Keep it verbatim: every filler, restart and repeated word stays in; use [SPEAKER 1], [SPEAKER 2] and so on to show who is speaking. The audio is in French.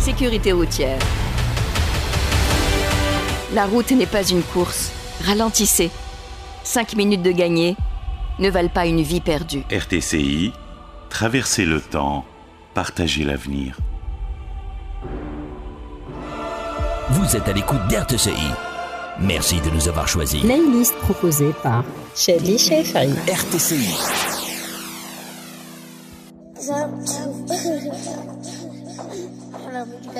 [SPEAKER 1] Sécurité routière. La route n'est pas une course. Ralentissez. Cinq minutes de gagné ne valent pas une vie perdue.
[SPEAKER 2] R T C I, traversez le temps, partagez l'avenir.
[SPEAKER 3] Vous êtes à l'écoute d'R T C I. Merci de nous avoir choisis.
[SPEAKER 4] Playlist proposée par Shelly Shefari.
[SPEAKER 3] R T C I.